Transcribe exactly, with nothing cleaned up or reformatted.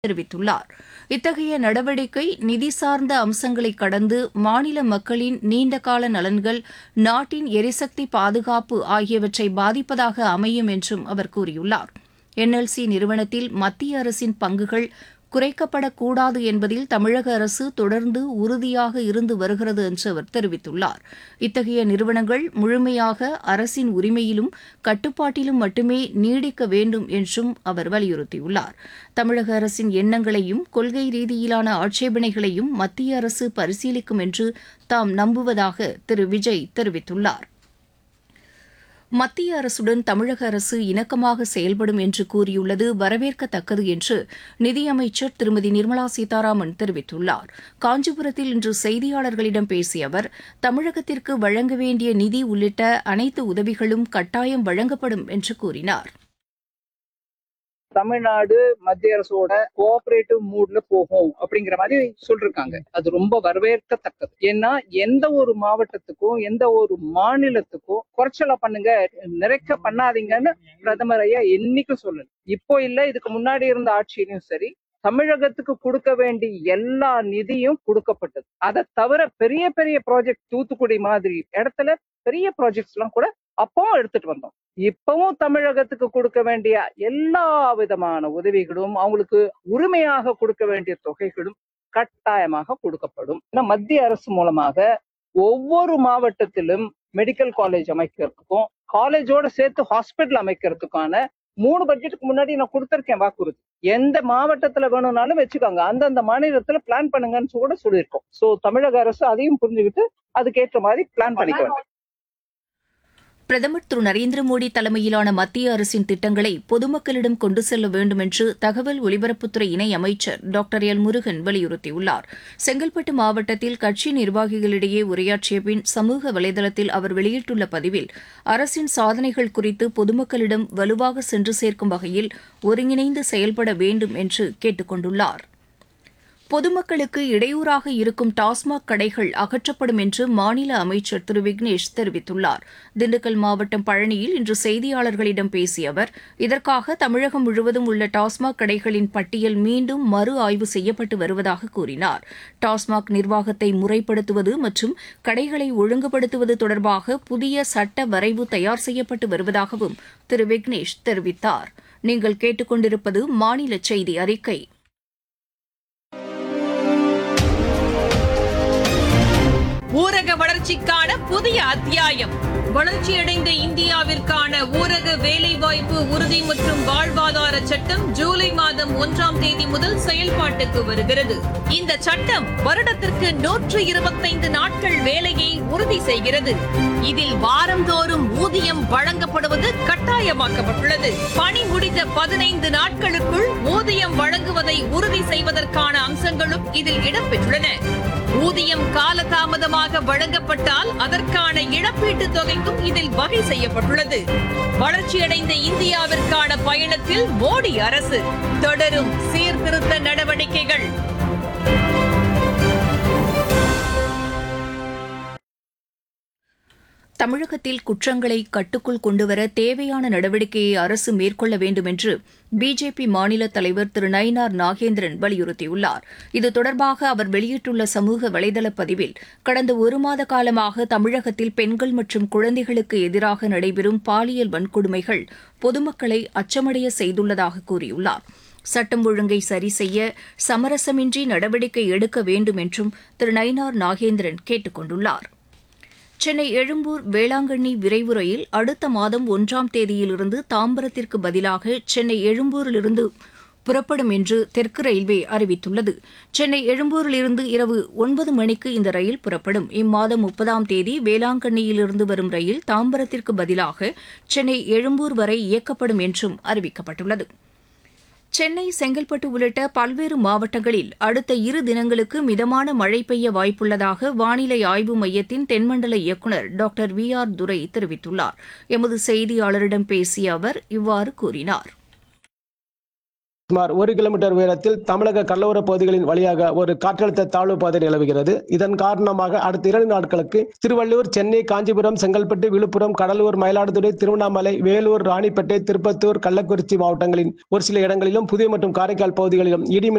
தெரிவித்துள்ளார். இத்தகைய நடவடிக்கை நிதி சார்ந்த அம்சங்களை கடந்து மாநில மக்களின் நீண்டகால நலன்கள், நாட்டின் எரிசக்தி பாதுகாப்பு ஆகியவற்றை பாதிப்பதாக அமையும் என்றும் அவர் கூறியுள்ளார். என்எல்சி நிறுவனத்தில் மத்திய அரசின் பங்குகள் குறைக்கப்படக்கூடாது என்பதில் தமிழக அரசு தொடர்ந்து உறுதியாக இருந்து வருகிறது என்று அவர் தெரிவித்துள்ளார். இத்தகைய நிறுவனங்கள் முழுமையாக அரசின் உரிமையிலும் கட்டுப்பாட்டிலும் மட்டுமே நீடிக்க வேண்டும் என்றும் அவர் வலியுறுத்தியுள்ளார். தமிழக அரசின் எண்ணங்களையும் கொள்கை ரீதியிலான ஆட்சேபனைகளையும் மத்திய அரசு பரிசீலிக்கும் என்று தாம் நம்புவதாக திரு விஜய் தெரிவித்துள்ளார். மத்திய அரசுடன் தமிழக அரசு இணக்கமாக செயல்படும் என்று கூறியுள்ளது வரவேற்கத்தக்கது என்று நிதியமைச்சர் திருமதி நிர்மலா சீதாராமன் தெரிவித்துள்ளார். காஞ்சிபுரத்தில் இன்று செய்தியாளர்களிடம் பேசிய அவர், தமிழகத்திற்கு வழங்க வேண்டிய நிதி உள்ளிட்ட அனைத்து உதவிகளும் கட்டாயம் வழங்கப்படும் என்று கூறினார். தமிழ்நாடு மத்திய அரசோட கோஆபரேட்டிவ் மூட்ல போகும் அப்படிங்கிற மாதிரி சொல்லிருக்காங்க. அது ரொம்ப வரவேற்கத்தக்கது. ஏன்னா எந்த ஒரு மாவட்டத்துக்கும் எந்த ஒரு மாநிலத்துக்கும் குறைச்சலா பண்ணுங்க, நிறைக்க பண்ணாதீங்கன்னு பிரதமர் ஐயா என்னைக்கும் சொல்லல. இப்போ இல்ல, இதுக்கு முன்னாடி இருந்த ஆட்சியிலும் சரி, தமிழகத்துக்கு கொடுக்க வேண்டிய எல்லா நிதியும் கொடுக்கப்பட்டது. அதை தவிர பெரிய பெரிய ப்ராஜெக்ட் தூத்துக்குடி மாதிரி இடத்துல பெரிய ப்ராஜெக்ட்ஸ் எல்லாம் கூட அப்பவும் எடுத்துட்டு வந்தோம். இப்பவும் தமிழகத்துக்கு கொடுக்க வேண்டிய எல்லா விதமான உதவிகளும், அவங்களுக்கு உரிமையாக கொடுக்க வேண்டிய தொகைகளும் கட்டாயமாக கொடுக்கப்படும். மத்திய அரசு மூலமாக ஒவ்வொரு மாவட்டத்திலும் மெடிக்கல் காலேஜ் அமைக்கிறதுக்கும் காலேஜோட சேர்த்து ஹாஸ்பிட்டல் அமைக்கிறதுக்கான மூணு பட்ஜெட்டுக்கு முன்னாடி நான் கொடுத்திருக்கேன் வாக்குறுதி. எந்த மாவட்டத்துல வேணும்னாலும் வச்சுக்கோங்க, அந்தந்த மாநிலத்துல பிளான் பண்ணுங்கன்னு கூட சொல்லியிருக்கோம். சோ தமிழக அரசு அதையும் புரிஞ்சுக்கிட்டு அதுக்கேற்ற மாதிரி பிளான் பண்ணிக்க வேண்டும். பிரதமர் திரு நரேந்திர மோடி தலைமையிலான மத்திய அரசின் திட்டங்களை பொதுமக்களிடம் கொண்டு செல்ல வேண்டும் என்று தகவல் ஒலிபரப்புத்துறை இணை அமைச்சர் டாக்டர் எல் முருகன் வலியுறுத்தியுள்ளார். செங்கல்பட்டு மாவட்டத்தில் கட்சி நிர்வாகிகளிடையே உரையாற்றிய பின் சமூக வலைதளத்தில் அவர் வெளியிட்டுள்ள பதிவில், அரசின் சாதனைகள் குறித்து பொதுமக்களிடம் வலுவாக சென்று சேர்க்கும் வகையில் ஒருங்கிணைந்து செயல்பட வேண்டும் என்று கேட்டுக் கொண்டுள்ளார். பொதுமக்களுக்கு இடையூறாக இருக்கும் டாஸ்மாக் கடைகள் அகற்றப்படும் என்று மாநில அமைச்சர் திரு விக்னேஷ் தெரிவித்துள்ளார். திண்டுக்கல் மாவட்டம் பழனியில் இன்று செய்தியாளர்களிடம் பேசிய அவர், இதற்காக தமிழகம் முழுவதும் உள்ள டாஸ்மாக் கடைகளின் பட்டியல் மீண்டும் மறு ஆய்வு செய்யப்பட்டு வருவதாக கூறினார். டாஸ்மாக் நிர்வாகத்தை முறைப்படுத்துவது மற்றும் கடைகளை ஒழுங்குபடுத்துவது தொடர்பாக புதிய சட்ட வரைவு தயார் செய்யப்பட்டு வருவதாகவும் திரு விக்னேஷ் தெரிவித்தார். நீங்கள் கேட்டுக்கொண்டிருப்பது மாநில செய்தி அறிக்கை. ஊரக வளர்ச்சிக்கான புதிய அத்தியாயம். வளர்ச்சியடைந்த இந்தியாவிற்கான ஊரக வேலைவாய்ப்பு உறுதி மற்றும் வாழ்வாதார சட்டம் ஜூலை மாதம் ஒன்றாம் தேதி முதல் செயல்பாட்டுக்கு வருகிறது. இந்த சட்டம் வருடத்திற்கு நூற்று இருபத்தைந்து நாட்கள் வேலையை உறுதி செய்கிறது. இதில் வாரந்தோறும் ஊதியம் வழங்கப்படுவது கட்டாயமாக்கப்பட்டுள்ளது. பணி முடிந்த பதினைந்து நாட்களுக்குள் ஊதியம் வழங்குவதை உறுதி செய்வதற்கான அம்சங்களும் இதில் இடம்பெற்றுள்ளன. ஊதியம் காலதாமதமாக வழங்கப்பட்டால் அதற்கான இழப்பீட்டுத் தொகைக்கும் இதில் வகை செய்யப்பட்டுள்ளது. வளர்ச்சியடைந்த இந்தியாவிற்கான பயணத்தில் மோடி அரசு தொடரும் சீர்திருத்த நடவடிக்கைகள். தமிழகத்தில் குற்றங்களை கட்டுக்குள் கொண்டுவர தேவையான நடவடிக்கையை அரசு மேற்கொள்ள வேண்டும் என்று பிஜேபி மாநில தலைவர் திரு நயினார் நாகேந்திரன் வலியுறுத்தியுள்ளார். இது தொடர்பாக அவர் வெளியிட்டுள்ள சமூக வலைதள பதிவில், கடந்த ஒரு மாத காலமாக தமிழகத்தில் பெண்கள் மற்றும் குழந்தைகளுக்கு எதிராக நடைபெறும் பாலியல் வன்கொடுமைகள் பொதுமக்களை அச்சமடைய செய்துள்ளதாக கூறியுள்ளார். சட்டம் ஒழுங்கை சரி செய்ய சமரசமின்றி நடவடிக்கை எடுக்க வேண்டும் என்றும் திரு நயினார் நாகேந்திரன் கேட்டுக் கொண்டுள்ளார். சென்னை எழும்பூர் வேளாங்கண்ணி விரைவு ரயில் அடுத்த மாதம் ஒன்றாம் தேதியிலிருந்து தாம்பரத்திற்கு பதிலாக சென்னை எழும்பூரிலிருந்து புறப்படும் என்று தெற்கு ரயில்வே அறிவித்துள்ளது. சென்னை எழும்பூரிலிருந்து இரவு ஒன்பது மணிக்கு இந்த ரயில் புறப்படும். இம்மாதம் முப்பதாம் தேதி வேளாங்கண்ணியிலிருந்து வரும் ரயில் தாம்பரத்திற்கு பதிலாக சென்னை எழும்பூர் வரை இயக்கப்படும் என்றும் அறிவிக்கப்பட்டுள்ளது. சென்னை, செங்கல்பட்டு உள்ளிட்ட பல்வேறு மாவட்டங்களில் அடுத்த இரு தினங்களுக்கு மிதமான மழை பெய்ய வாய்ப்புள்ளதாக வானிலை ஆய்வு மையத்தின் தென்மண்டல இயக்குநர் டாக்டர் வி ஆர் துரை தெரிவித்துள்ளார். எமது செய்தியாளரிடம் பேசிய அவர் இவ்வாறு கூறினார். சுமார் ஒரு கிலோமீட்டர் உயரத்தில் தமிழக கடலோர பகுதிகளின் வழியாக ஒரு காற்றழுத்த தாழ்வு பாதை நிலவுகிறது. இதன் காரணமாக அடுத்த இரண்டு நாட்களுக்கு திருவள்ளூர், சென்னை, காஞ்சிபுரம், செங்கல்பட்டு, விழுப்புரம், கடலூர், மயிலாடுதுறை, திருவண்ணாமலை, வேலூர், ராணிப்பேட்டை, திருப்பத்தூர், கள்ளக்குறிச்சி மாவட்டங்களின் ஒரு சில இடங்களிலும் புதுவை மற்றும் காரைக்கால் பகுதிகளிலும் இடி